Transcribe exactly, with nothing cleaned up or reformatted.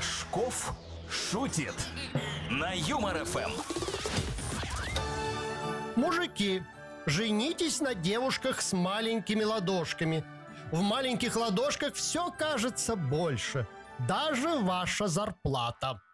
Рожков шутит на Юмор ФМ. Мужики, женитесь на девушках с маленькими ладошками. В маленьких ладошках все кажется больше, даже ваша зарплата.